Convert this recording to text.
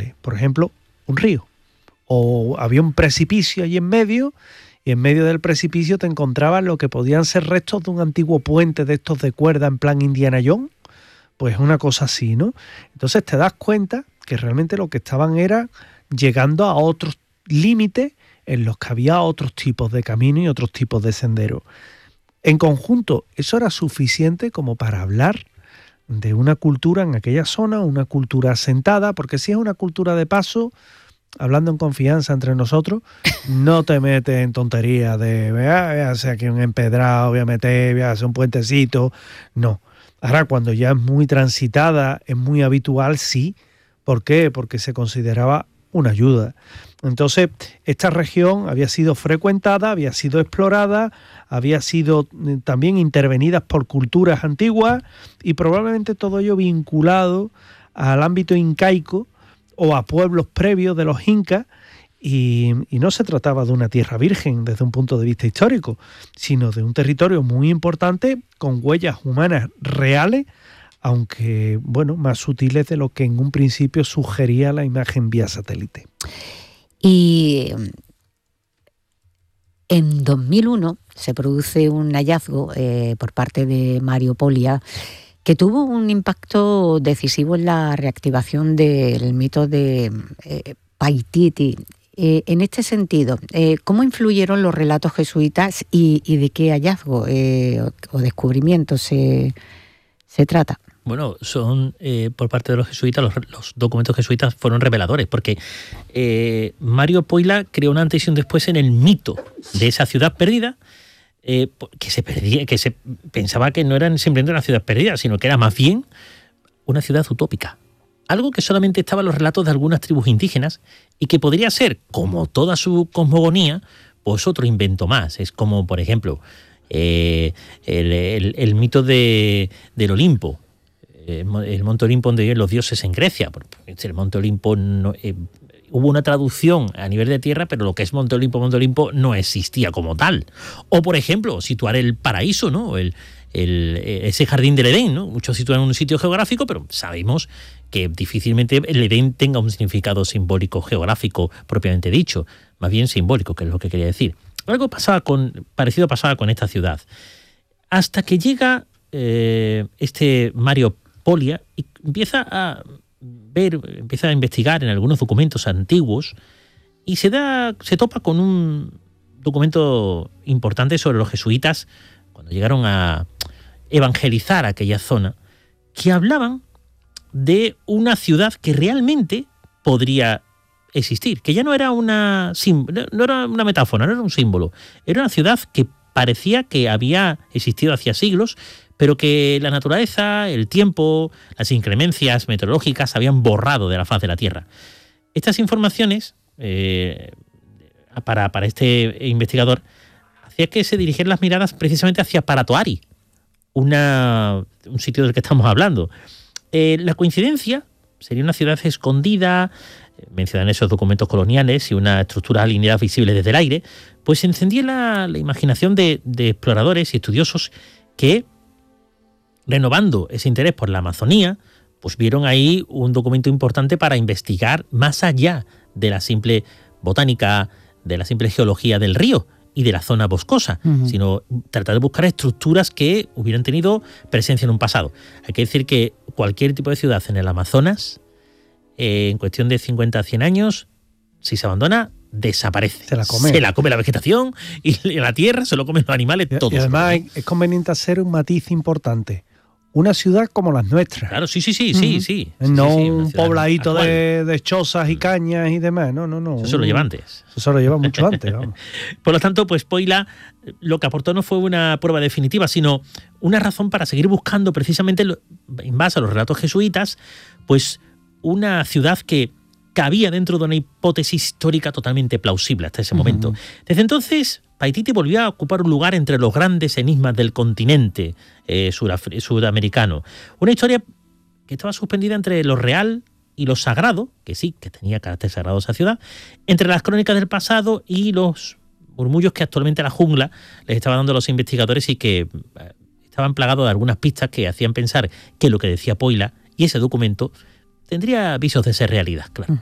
naturales. Por ejemplo, un río. O había un precipicio allí en medio, y en medio del precipicio te encontrabas lo que podían ser restos de un antiguo puente de estos de cuerda en plan Indiana Jones. Pues una cosa así, ¿no? Entonces te das cuenta que realmente lo que estaban era llegando a otros límites en los que había otros tipos de caminos y otros tipos de senderos. En conjunto, eso era suficiente como para hablar de una cultura en aquella zona, una cultura asentada, porque si es una cultura de paso, hablando en confianza entre nosotros, no te metes en tonterías de, voy a hacer aquí un empedrado, voy a hacer un puentecito, no. Ahora, cuando ya es muy transitada, es muy habitual, sí. ¿Por qué? Porque se consideraba una ayuda. Entonces, esta región había sido frecuentada, había sido explorada, había sido también intervenida por culturas antiguas y probablemente todo ello vinculado al ámbito incaico o a pueblos previos de los incas, y no se trataba de una tierra virgen desde un punto de vista histórico, sino de un territorio muy importante con huellas humanas reales, aunque, bueno, más sutiles de lo que en un principio sugería la imagen vía satélite. Y en 2001 se produce un hallazgo por parte de Mario Poglia que tuvo un impacto decisivo en la reactivación del mito de Paititi. En este sentido, ¿cómo influyeron los relatos jesuitas y de qué hallazgo o descubrimiento se trata? Bueno, son por parte de los jesuitas, los documentos jesuitas fueron reveladores, porque Mario Poglia creó un antes y un después en el mito de esa ciudad perdida, que se pensaba que no era simplemente una ciudad perdida, sino que era más bien una ciudad utópica. Algo que solamente estaba en los relatos de algunas tribus indígenas y que podría ser, como toda su cosmogonía, pues otro invento más. Es como, por ejemplo, el mito del Olimpo. El Monte Olimpo donde viven los dioses en Grecia. El Monte Olimpo hubo una traducción a nivel de tierra, pero lo que es Monte Olimpo no existía como tal. O, por ejemplo, situar el paraíso, ¿no? Ese jardín del Edén, ¿no? Muchos sitúan en un sitio geográfico, pero sabemos que difícilmente el Edén tenga un significado simbólico geográfico propiamente dicho, más bien simbólico, que es lo que quería decir. Algo parecido pasaba con esta ciudad. Hasta que llega este Mario Poglia y empieza a investigar en algunos documentos antiguos y se topa con un documento importante sobre los jesuitas cuando llegaron a evangelizar aquella zona, que hablaban de una ciudad que realmente podría existir, que ya no era una metáfora, no era un símbolo, era una ciudad que parecía que había existido hacía siglos, pero que la naturaleza, el tiempo, las inclemencias meteorológicas habían borrado de la faz de la Tierra. Estas informaciones, para este investigador, hacía que se dirigieran las miradas precisamente hacia Paratoari, un sitio del que estamos hablando. La coincidencia sería una ciudad escondida, mencionan esos documentos coloniales y una estructura alineada visible desde el aire, pues encendía la imaginación de exploradores y estudiosos que, renovando ese interés por la Amazonía, pues vieron ahí un documento importante para investigar más allá de la simple botánica, de la simple geología del río y de la zona boscosa, sino tratar de buscar estructuras que hubieran tenido presencia en un pasado. Hay que decir que cualquier tipo de ciudad en el Amazonas, en cuestión de 50 a 100 años, si se abandona, desaparece. Se la come. Se la come la vegetación y la tierra, se lo comen los animales, todos. Y además es conveniente hacer un matiz importante. Una ciudad como las nuestras. Claro, sí. No un pobladito de chozas y cañas y demás. No. Eso lo lleva antes. Eso lo lleva mucho antes, vamos. Por lo tanto, pues Poglia lo que aportó no fue una prueba definitiva, sino una razón para seguir buscando precisamente, en base a los relatos jesuitas, pues una ciudad que cabía dentro de una hipótesis histórica totalmente plausible hasta ese momento. Desde entonces, Paititi volvió a ocupar un lugar entre los grandes enigmas del continente sudamericano. Una historia que estaba suspendida entre lo real y lo sagrado, que sí, que tenía carácter sagrado esa ciudad, entre las crónicas del pasado y los murmullos que actualmente la jungla les estaba dando a los investigadores y que estaban plagados de algunas pistas que hacían pensar que lo que decía Poglia y ese documento tendría visos de ser realidad, claro.